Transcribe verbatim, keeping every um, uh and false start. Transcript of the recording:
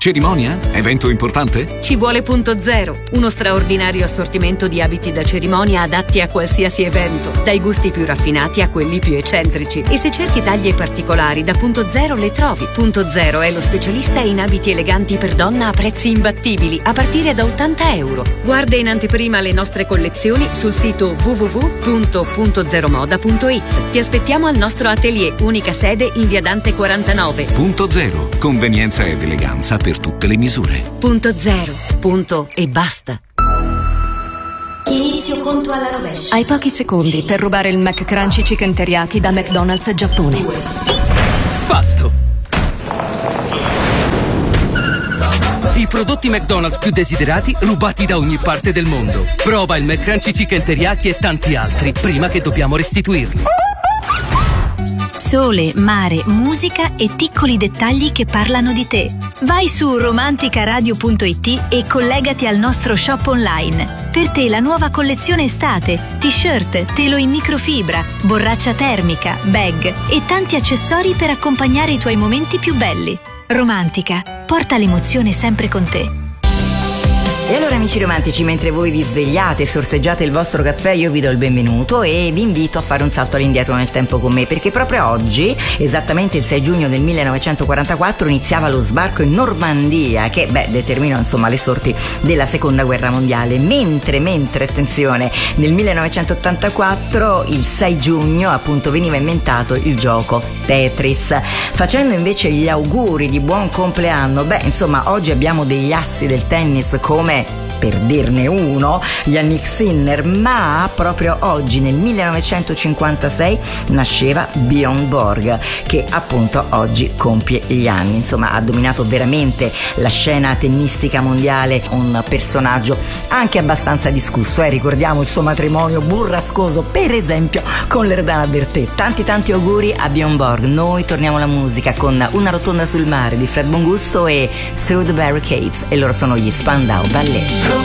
Cerimonia? Evento importante? Ci vuole Punto Zero, uno straordinario assortimento di abiti da cerimonia adatti a qualsiasi evento, dai gusti più raffinati a quelli più eccentrici. E se cerchi taglie particolari, da Punto Zero le trovi. Punto Zero è lo specialista in abiti eleganti per donna a prezzi imbattibili, a partire da ottanta euro. Guarda in anteprima le nostre collezioni sul sito w w w punto punto zero moda punto it. Ti aspettiamo al nostro atelier, unica sede in via Dante quarantanove. Punto Zero, convenienza ed eleganza per tutte le misure. Punto Zero, punto e basta. Inizio conto alla rovescia. Hai pochi secondi per rubare il McCrunchy Chicken Teriyaki da McDonald's Giappone. Fatto! I prodotti McDonald's più desiderati rubati da ogni parte del mondo. Prova il McCrunchy Chicken Teriyaki e tanti altri prima che dobbiamo restituirli. Sole, mare, musica e piccoli dettagli che parlano di te. Vai su romanticaradio punto it e collegati al nostro shop online. Per te la nuova collezione estate, t-shirt, telo in microfibra, borraccia termica, bag e tanti accessori per accompagnare i tuoi momenti più belli. Romantica, porta l'emozione sempre con te. E allora amici romantici, mentre voi vi svegliate e sorseggiate il vostro caffè, io vi do il benvenuto e vi invito a fare un salto all'indietro nel tempo con me, perché proprio oggi, esattamente il sei giugno del millenovecentoquarantaquattro, iniziava lo sbarco in Normandia che beh determinò insomma le sorti della seconda guerra mondiale. Mentre, mentre attenzione, nel millenovecentottantaquattro il sei giugno appunto veniva inventato il gioco Tetris. Facendo invece gli auguri di buon compleanno, beh insomma oggi abbiamo degli assi del tennis come, per dirne uno, Yannick Sinner, ma proprio oggi nel millenovecentocinquantasei nasceva Björn Borg, che appunto oggi compie gli anni. Insomma, ha dominato veramente la scena tennistica mondiale, un personaggio anche abbastanza discusso, eh? Ricordiamo il suo matrimonio burrascoso, per esempio, con Loredana Bertè. Tanti tanti auguri a Björn Borg. Noi torniamo alla musica con Una rotonda sul mare di Fred Bongusto e Through the Barricades, e loro sono gli Spandau Ballet.